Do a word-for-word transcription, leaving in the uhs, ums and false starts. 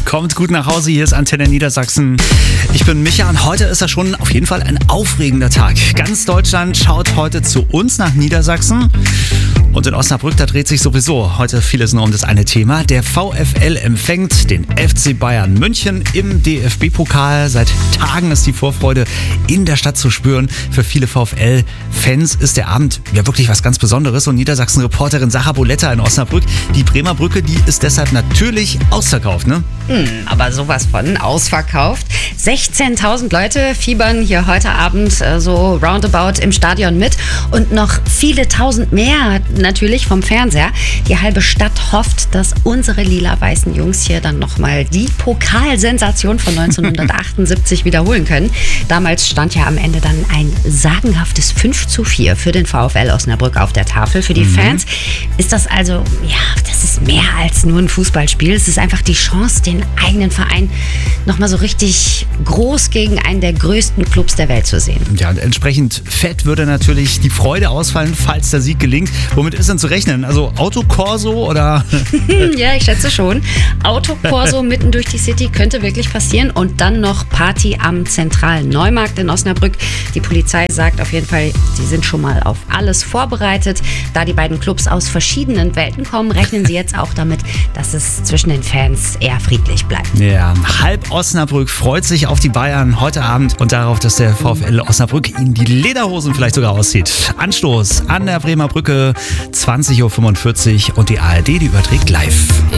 Kommt gut nach Hause, hier ist Antenne Niedersachsen. Ich bin Micha und heute ist das schon auf jeden Fall ein aufregender Tag. Ganz Deutschland schaut heute zu uns nach Niedersachsen. Und in Osnabrück, da dreht sich sowieso heute vieles nur um das eine Thema. Der VfL empfängt den F C Bayern München im D F B-Pokal. Seit Tagen ist die Vorfreude in der Stadt zu spüren. Für viele VfL-Fans ist der Abend ja wirklich was ganz Besonderes. Und Niedersachsen-Reporterin Sarah Boletta in Osnabrück, die Bremer Brücke, die ist deshalb natürlich ausverkauft, ne? Hm, aber sowas von ausverkauft. sechzehntausend Leute fiebern hier heute Abend äh, so roundabout im Stadion mit und noch viele tausend mehr natürlich vom Fernseher. Die halbe Stadt hofft, dass unsere lila-weißen Jungs hier dann nochmal die Pokalsensation von neunzehnhundertachtundsiebzig wiederholen können. Damals stand ja am Ende dann ein sagenhaftes fünf zu vier für den VfL Osnabrück auf der Tafel. Für die mhm. Fans ist das also, ja, das ist mehr als nur ein Fußballspiel. Es ist einfach die Chance, den eigenen Verein nochmal so richtig groß gegen einen der größten Clubs der Welt zu sehen. Ja, und entsprechend fett würde natürlich die Freude ausfallen, falls der Sieg gelingt. Womit ist denn zu rechnen? Also Autokorso oder? Ja, ich schätze schon. Autokorso mitten durch die City könnte wirklich passieren. Und dann noch Party am zentralen Neumarkt in Osnabrück. Die Polizei sagt auf jeden Fall, sie sind schon mal auf alles vorbereitet. Da die beiden Clubs aus verschiedenen Welten kommen, rechnen sie jetzt auch damit, dass es zwischen den Fans eher friedlich bleibt. Ja, halb Osnabrück freut sich auf die Bayern heute Abend und darauf, dass der VfL Osnabrück ihnen die Lederhosen vielleicht sogar auszieht. Anstoß an der Bremer Brücke, zwanzig Uhr fünfundvierzig und die A R D, die überträgt live.